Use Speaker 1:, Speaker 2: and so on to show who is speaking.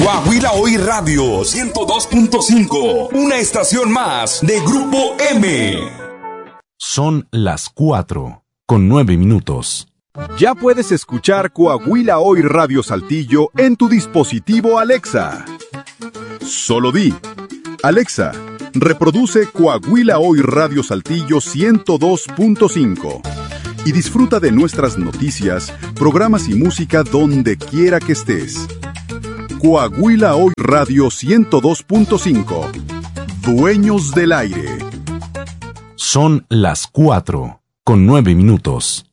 Speaker 1: Coahuila Hoy Radio 102.5, una estación más de Grupo M.
Speaker 2: Son las 4:09.
Speaker 3: Ya puedes escuchar Coahuila Hoy Radio Saltillo en tu dispositivo Alexa. Solo di: Alexa, reproduce Coahuila Hoy Radio Saltillo 102.5 y disfruta de nuestras noticias, programas y música donde quiera que estés. Coahuila Hoy Radio 102.5. Dueños del aire.
Speaker 2: Son las 4:09.